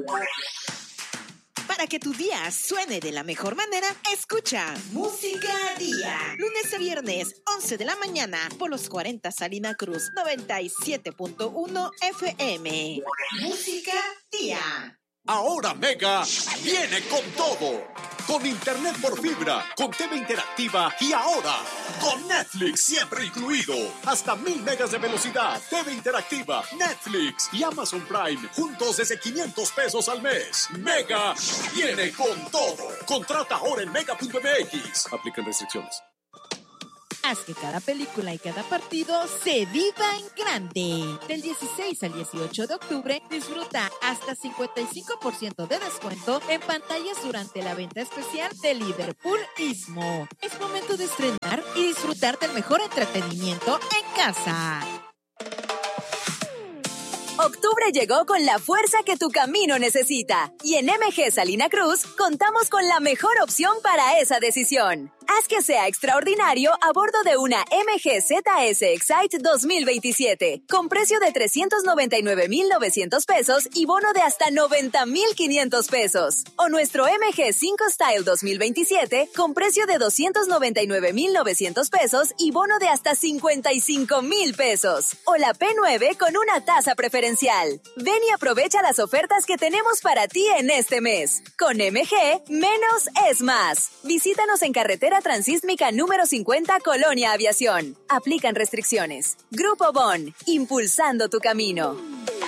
Para que tu día suene de la mejor manera, escucha Música Día. Lunes a viernes, 11 de la mañana, por los 40 Salina Cruz, 97.1 FM. Música Día. Ahora Mega viene con todo. Con internet por fibra, con TV interactiva y ahora con Netflix siempre incluido. Hasta 1000 megas de velocidad, TV interactiva, Netflix y Amazon Prime juntos desde 500 pesos al mes. Mega viene con todo. Contrata ahora en mega.mx. Aplican restricciones. Haz que cada película y cada partido se viva en grande. Del 16 al 18 de octubre, disfruta hasta 55% de descuento en pantallas durante la venta especial de Liverpool Istmo. Es momento de estrenar y disfrutar del mejor entretenimiento en casa. Octubre llegó con la fuerza que tu camino necesita. Y en MG Salina Cruz contamos con la mejor opción para esa decisión. Haz que sea extraordinario a bordo de una MG ZS Excite 2027, con precio de 399,900 pesos y bono de hasta 90,500 pesos. O nuestro MG 5 Style 2027, con precio de 299,900 pesos y bono de hasta 55,000 pesos. O la P9 con una tasa preferencial. Ven y aprovecha las ofertas que tenemos para ti en este mes. Con MG, menos es más. Visítanos en carretera Transísmica número 50, Colonia Aviación. Aplican restricciones. Grupo Bon, impulsando tu camino.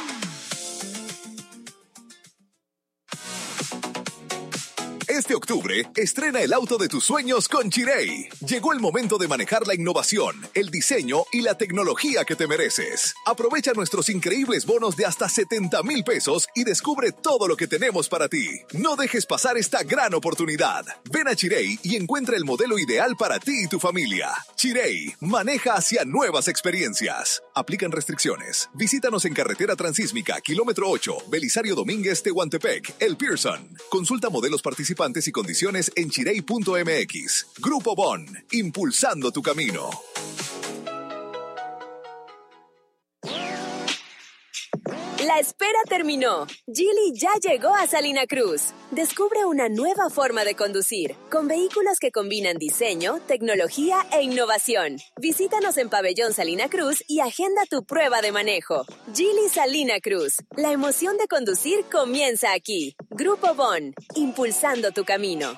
Este octubre, estrena el auto de tus sueños con Chirey. Llegó el momento de manejar la innovación, el diseño y la tecnología que te mereces. Aprovecha nuestros increíbles bonos de hasta 70,000 pesos y descubre todo lo que tenemos para ti. No dejes pasar esta gran oportunidad. Ven a Chirey y encuentra el modelo ideal para ti y tu familia. Chirey, maneja hacia nuevas experiencias. Aplican restricciones. Visítanos en carretera Transísmica, kilómetro 8, Belisario Domínguez, Tehuantepec, El Pearson. Consulta modelos participantes y condiciones en chirey.mx. Grupo Bon, impulsando tu camino. La espera terminó. Geely ya llegó a Salina Cruz. Descubre una nueva forma de conducir, con vehículos que combinan diseño, tecnología e innovación. Visítanos en Pabellón Salina Cruz y agenda tu prueba de manejo. Geely Salina Cruz. La emoción de conducir comienza aquí. Grupo Bon, impulsando tu camino.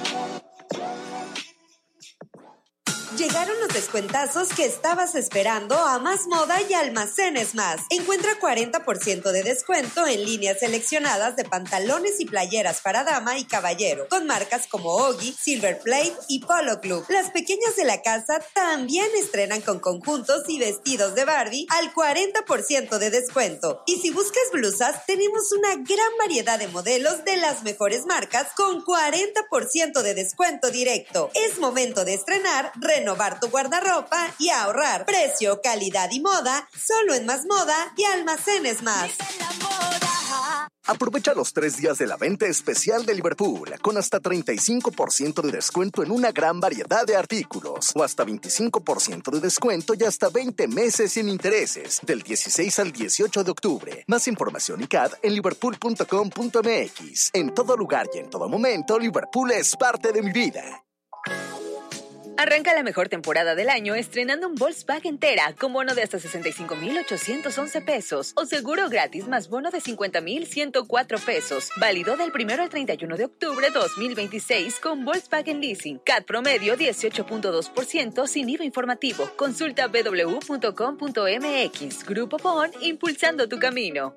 Llegaron los descuentazos que estabas esperando a Más Moda y Almacenes Más. Encuentra 40% de descuento en líneas seleccionadas de pantalones y playeras para dama y caballero, con marcas como Oggy, Silver Plate y Polo Club. Las pequeñas de la casa también estrenan con conjuntos y vestidos de Barbie al 40% de descuento. Y si buscas blusas, tenemos una gran variedad de modelos de las mejores marcas con 40% de descuento directo. Es momento de estrenar, renovar tu guardarropa y ahorrar. Precio, calidad y moda, solo en Más Moda y Almacenes Más. Aprovecha los 3 días de la venta especial de Liverpool, con hasta 35% de descuento en una gran variedad de artículos, o hasta 25% de descuento y hasta 20 meses sin intereses, del 16 al 18 de octubre. Más información y CAD en liverpool.com.mx. En todo lugar y en todo momento, Liverpool es parte de mi vida. Arranca la mejor temporada del año estrenando un Volkswagen Tera con bono de hasta 65,811 pesos o seguro gratis más bono de 50,104 pesos. Válido del 1 al 31 de octubre 2026 con Volkswagen Leasing. CAT promedio 18.2% sin IVA informativo. Consulta www.com.mx. Grupo PON, impulsando tu camino.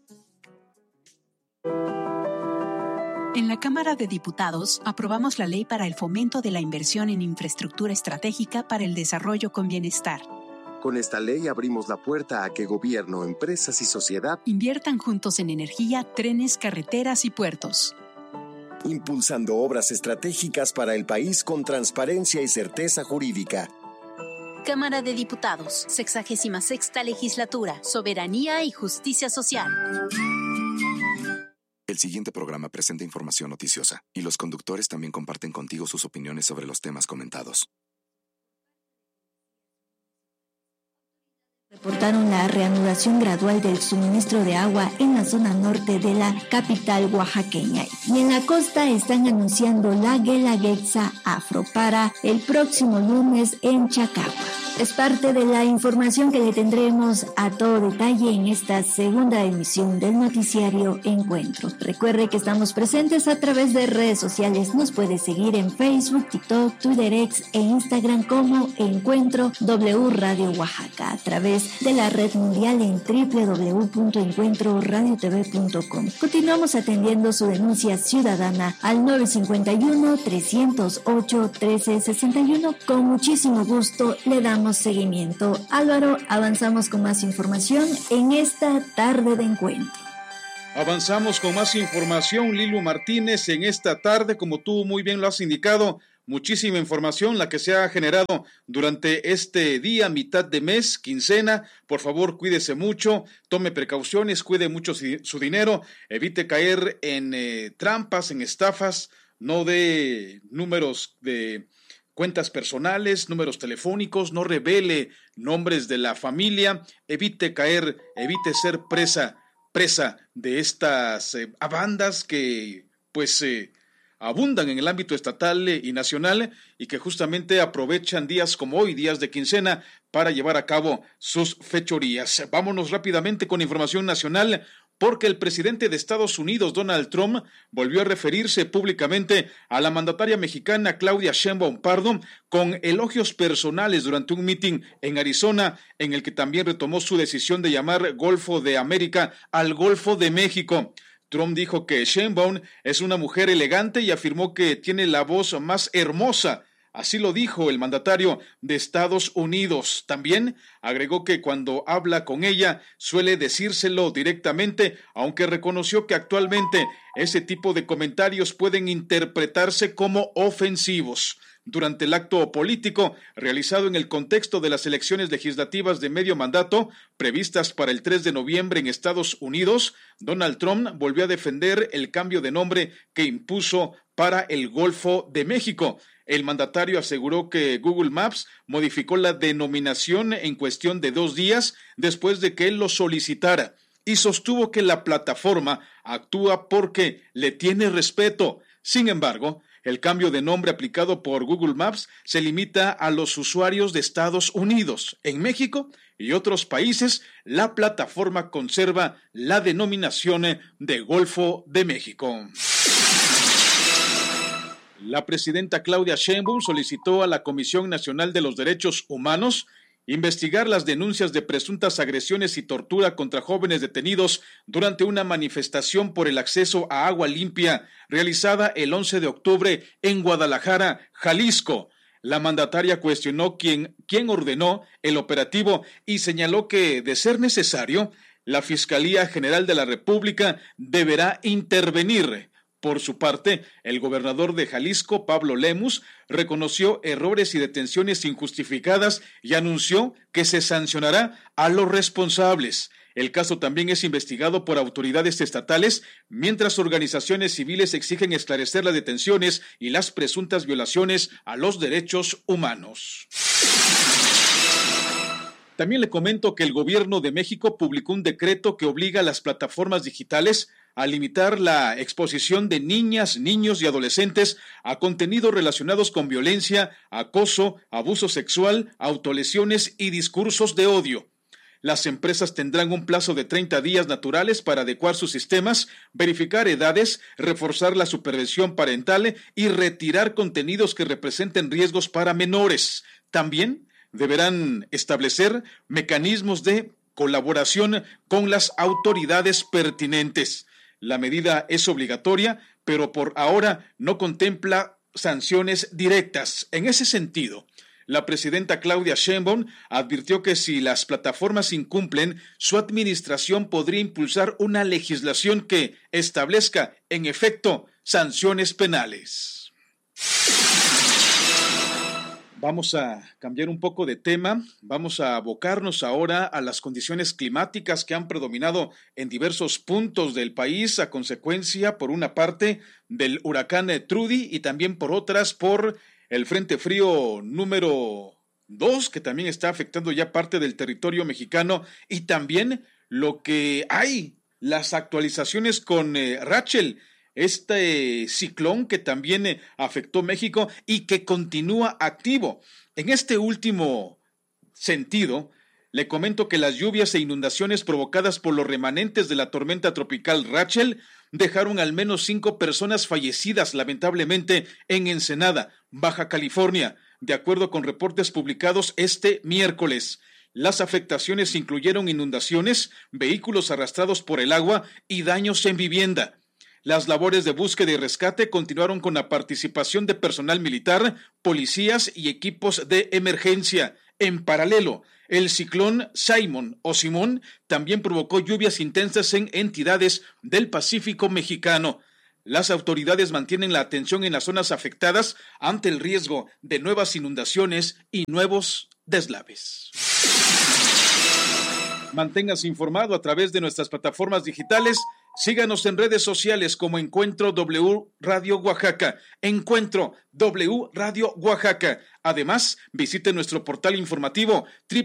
En la Cámara de Diputados aprobamos la Ley para el Fomento de la Inversión en Infraestructura Estratégica para el Desarrollo con Bienestar. Con esta ley abrimos la puerta a que gobierno, empresas y sociedad inviertan juntos en energía, trenes, carreteras y puertos. Impulsando obras estratégicas para el país con transparencia y certeza jurídica. Cámara de Diputados, 66ª Legislatura, Soberanía y Justicia Social. El siguiente programa presenta información noticiosa y los conductores también comparten contigo sus opiniones sobre los temas comentados. Reportaron la reanudación gradual del suministro de agua en la zona norte de la capital oaxaqueña. Y en la costa están anunciando la Guelaguetza Afro para el próximo lunes en Chacagua. Es parte de la información que le tendremos a todo detalle en esta segunda emisión del noticiario Encuentro. Recuerde que estamos presentes a través de redes sociales. Nos puede seguir en Facebook, TikTok, Twitter, X e Instagram como Encuentro W Radio Oaxaca, a través de la red mundial en www.encuentroradiotv.com. Continuamos atendiendo su denuncia ciudadana al 951-308-1361. Con muchísimo gusto le damos seguimiento. Álvaro, avanzamos con más información en esta tarde de encuentro. Avanzamos con más información, Lilu Martínez, en esta tarde, como tú muy bien lo has indicado, muchísima información la que se ha generado durante este día, mitad de mes, quincena. Por favor, cuídese mucho, tome precauciones, cuide mucho su dinero, evite caer en trampas, en estafas, no dé números de cuentas personales, números telefónicos, no revele nombres de la familia, evite ser presa de estas bandas que abundan en el ámbito estatal y nacional y que justamente aprovechan días como hoy, días de quincena, para llevar a cabo sus fechorías. Vámonos rápidamente con información nacional, porque el presidente de Estados Unidos, Donald Trump, volvió a referirse públicamente a la mandataria mexicana Claudia Sheinbaum Pardo con elogios personales durante un mitin en Arizona, en el que también retomó su decisión de llamar Golfo de América al Golfo de México. Trump dijo que Sheinbaum es una mujer elegante y afirmó que tiene la voz más hermosa. Así lo dijo el mandatario de Estados Unidos. También agregó que cuando habla con ella suele decírselo directamente, aunque reconoció que actualmente ese tipo de comentarios pueden interpretarse como ofensivos. Durante el acto político realizado en el contexto de las elecciones legislativas de medio mandato previstas para el 3 de noviembre en Estados Unidos, Donald Trump volvió a defender el cambio de nombre que impuso para el Golfo de México. El mandatario aseguró que Google Maps modificó la denominación en cuestión de 2 días después de que él lo solicitara y sostuvo que la plataforma actúa porque le tiene respeto. Sin embargo, el cambio de nombre aplicado por Google Maps se limita a los usuarios de Estados Unidos. En México y otros países, la plataforma conserva la denominación de Golfo de México. La presidenta Claudia Sheinbaum solicitó a la Comisión Nacional de los Derechos Humanos investigar las denuncias de presuntas agresiones y tortura contra jóvenes detenidos durante una manifestación por el acceso a agua limpia realizada el 11 de octubre en Guadalajara, Jalisco. La mandataria cuestionó quién ordenó el operativo y señaló que, de ser necesario, la Fiscalía General de la República deberá intervenir. Por su parte, el gobernador de Jalisco, Pablo Lemus, reconoció errores y detenciones injustificadas y anunció que se sancionará a los responsables. El caso también es investigado por autoridades estatales, mientras organizaciones civiles exigen esclarecer las detenciones y las presuntas violaciones a los derechos humanos. También le comento que el gobierno de México publicó un decreto que obliga a las plataformas digitales a limitar la exposición de niñas, niños y adolescentes a contenidos relacionados con violencia, acoso, abuso sexual, autolesiones y discursos de odio. Las empresas tendrán un plazo de 30 días naturales para adecuar sus sistemas, verificar edades, reforzar la supervisión parental y retirar contenidos que representen riesgos para menores. También deberán establecer mecanismos de colaboración con las autoridades pertinentes. La medida es obligatoria, pero por ahora no contempla sanciones directas. En ese sentido, la presidenta Claudia Sheinbaum advirtió que si las plataformas incumplen, su administración podría impulsar una legislación que establezca, en efecto, sanciones penales. Vamos a cambiar un poco de tema, vamos a abocarnos ahora a las condiciones climáticas que han predominado en diversos puntos del país a consecuencia, por una parte, del huracán Trudy y también por otras, por el Frente Frío número 2 que también está afectando ya parte del territorio mexicano, y también lo que hay, las actualizaciones con Rachel, este ciclón que también afectó México y que continúa activo. En este último sentido, le comento que las lluvias e inundaciones provocadas por los remanentes de la tormenta tropical Rachel dejaron al menos 5 personas fallecidas, lamentablemente, en Ensenada, Baja California, de acuerdo con reportes publicados este miércoles. Las afectaciones incluyeron inundaciones, vehículos arrastrados por el agua y daños en vivienda. Las labores de búsqueda y rescate continuaron con la participación de personal militar, policías y equipos de emergencia. En paralelo, el ciclón Simón también provocó lluvias intensas en entidades del Pacífico mexicano. Las autoridades mantienen la atención en las zonas afectadas ante el riesgo de nuevas inundaciones y nuevos deslaves. Manténgase informado a través de nuestras plataformas digitales. Síganos en redes sociales como Encuentro W Radio Oaxaca. Encuentro W Radio Oaxaca. Además, visite nuestro portal informativo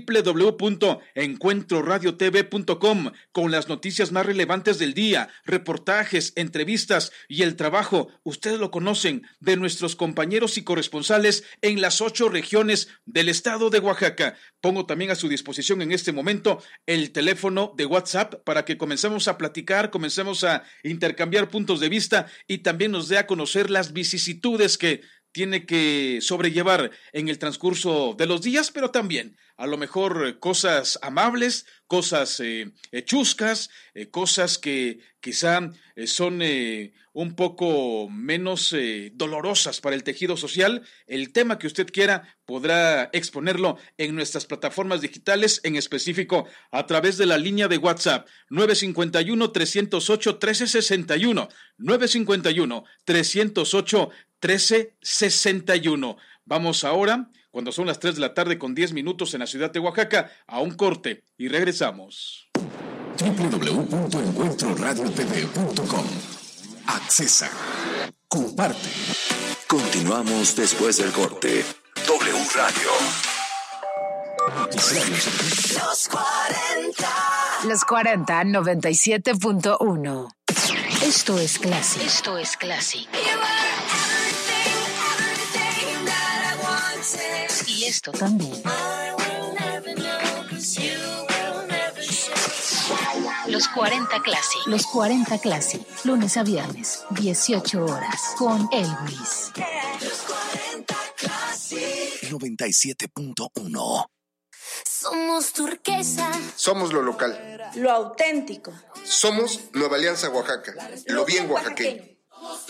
www.encuentroradiotv.com con las noticias más relevantes del día, reportajes, entrevistas y el trabajo, ustedes lo conocen, de nuestros compañeros y corresponsales en las 8 regiones del estado de Oaxaca. Pongo también a su disposición en este momento el teléfono de WhatsApp para que comencemos a platicar, comencemos a intercambiar puntos de vista y también nos dé a conocer las vicisitudes que tiene que sobrellevar en el transcurso de los días, pero también a lo mejor cosas amables, cosas chuscas, cosas que quizá son un poco menos dolorosas para el tejido social. El tema que usted quiera podrá exponerlo en nuestras plataformas digitales, en específico a través de la línea de WhatsApp 951-308-1361, 951-308-1361. Vamos ahora, cuando son las 3 de la tarde con 10 minutos en la ciudad de Oaxaca, a un corte y regresamos. www.encuentroradiotv.com. Accesa. Comparte. Continuamos después del corte. W Radio. Los 40. Los 40, 97.1. Esto es Classic. Esto es Classic. Y esto también. Los 40 Classic. Los 40 Classic. Lunes a viernes, 18 horas. Con Elvis. 97.1. Somos turquesa. Somos lo local. Lo auténtico. Somos Nueva Alianza Oaxaca. Lo bien oaxaqueño.